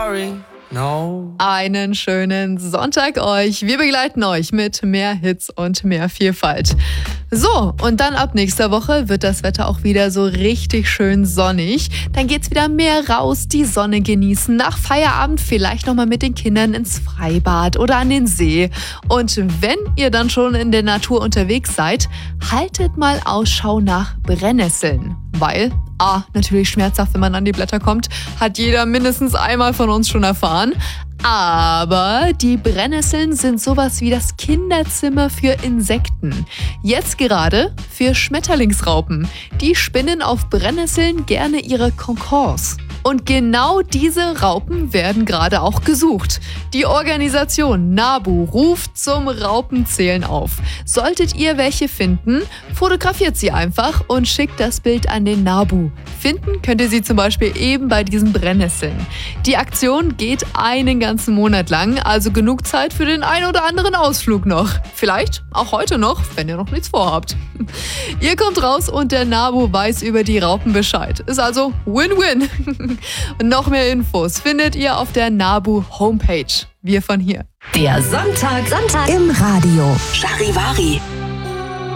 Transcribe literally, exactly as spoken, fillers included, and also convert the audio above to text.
sorry, no. Einen schönen Sonntag euch. Wir begleiten euch mit mehr Hits und mehr Vielfalt. So, und dann ab nächster Woche wird das Wetter auch wieder so richtig schön sonnig. Dann geht's wieder mehr raus, die Sonne genießen. Nach Feierabend vielleicht nochmal mit den Kindern ins Freibad oder an den See. Und wenn ihr dann schon in der Natur unterwegs seid, haltet mal Ausschau nach Brennnesseln. Weil, A, natürlich schmerzhaft, wenn man an die Blätter kommt, hat jeder mindestens einmal von uns schon erfahren. Aber die Brennnesseln sind sowas wie das Kinderzimmer für Insekten. Jetzt gerade für Schmetterlingsraupen. Die spinnen auf Brennnesseln gerne ihre Konkors. Und genau diese Raupen werden gerade auch gesucht. Die Organisation NABU ruft zum Raupenzählen auf. Solltet ihr welche finden, fotografiert sie einfach und schickt das Bild an den NABU. Finden könnt ihr sie zum Beispiel eben bei diesen Brennnesseln. Die Aktion geht einen ganzen Monat lang, also genug Zeit für den ein oder anderen Ausflug noch. Vielleicht auch heute noch, wenn ihr noch nichts vorhabt. Ihr kommt raus und der NABU weiß über die Raupen Bescheid. Ist also Win-Win. Und noch mehr Infos findet ihr auf der NABU Homepage. Wir von hier. Der Sonntag, Sonntag im Radio. Charivari.